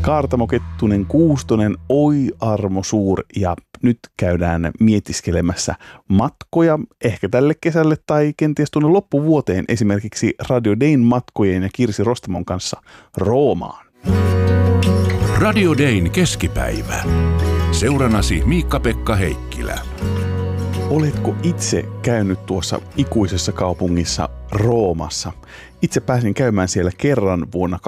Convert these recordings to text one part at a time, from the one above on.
Kaartamo Kettunen Kuustonen, oi armo suur, ja nyt käydään mietiskelemässä matkoja ehkä tälle kesälle tai kenties tuonne loppuvuoteen esimerkiksi Radio Dayn matkojen ja Kirsi Rostamon kanssa Roomaan. Radio Dayn keskipäivä. Seuranasi Miikka-Pekka Heikkilä. Oletko itse käynyt tuossa ikuisessa kaupungissa Roomassa? Itse pääsin käymään siellä kerran vuonna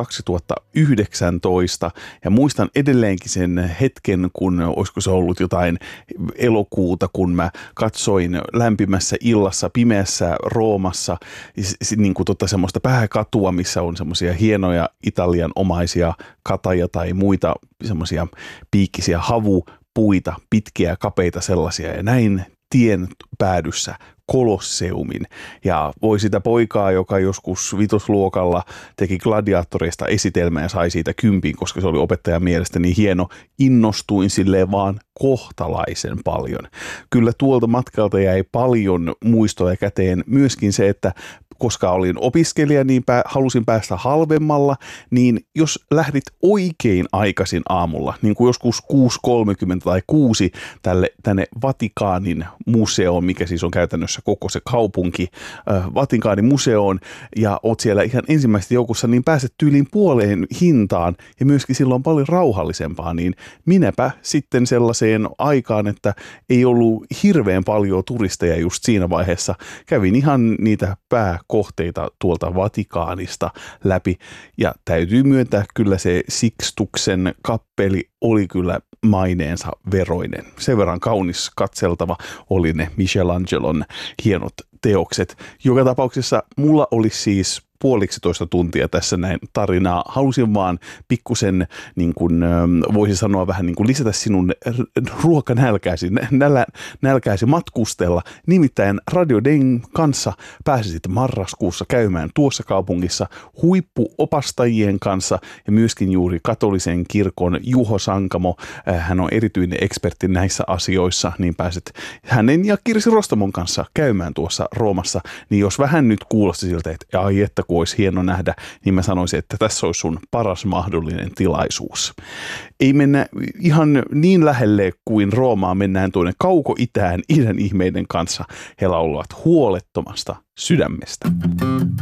2019 ja muistan edelleenkin sen hetken, kun olisiko se ollut jotain elokuuta, kun mä katsoin lämpimässä illassa pimeässä Roomassa niin kuin semmoista pääkatua, missä on semmoisia hienoja Italian omaisia kataja tai muita semmoisia piikkisiä havupuita, pitkiä kapeita sellaisia, ja näin tien päädyssä Kolosseumin. Ja voi sitä poikaa, joka joskus vitosluokalla teki gladiaattoreista esitelmää ja sai siitä 10, koska se oli opettajan mielestä niin hieno, innostuin silleen vaan kohtalaisen paljon. Kyllä tuolta matkalta jäi paljon muistoja käteen. Myöskin se, että koska olin opiskelija, niin halusin päästä halvemmalla, niin jos lähdit oikein aikaisin aamulla, niin kuin joskus 6.30 tai 6 tänne Vatikaanin museoon, mikä siis on käytännössä koko se kaupunki, Vatikaanin museoon, ja oot siellä ihan ensimmäistä joukossa, niin pääset tyyliin puoleen hintaan, ja myöskin silloin paljon rauhallisempaa, niin minäpä sitten sellaiseen aikaan, että ei ollut hirveän paljon turisteja just siinä vaiheessa, kävin ihan niitä kohteita tuolta Vatikaanista läpi, ja täytyy myöntää, kyllä se Sixtuksen kappeli oli kyllä maineensa veroinen. Sen verran kaunis katseltava oli ne Michelangelon hienot teokset. Joka tapauksessa mulla oli siis 1,5 tuntia tässä näin tarinaa. Halusin vaan pikkusen, niin kuin voisi sanoa, vähän niin kuin lisätä sinun nälkääsi matkustella. Nimittäin Radio Dayn kanssa pääsisit marraskuussa käymään tuossa kaupungissa huippuopastajien kanssa ja myöskin juuri katolisen kirkon Juho Sankamo. Hän on erityinen ekspertti näissä asioissa, niin pääset hänen ja Kirsi Rostamon kanssa käymään tuossa Roomassa. Niin jos vähän nyt kuulosti siltä, että ai että kun olisi hieno nähdä, niin mä sanoisin, että tässä olisi sun paras mahdollinen tilaisuus. Ei mennä ihan niin lähelle kuin Roomaan, mennään tuonne kauko-itään idän ihmeiden kanssa. He laulavat huolettomasta sydämestä.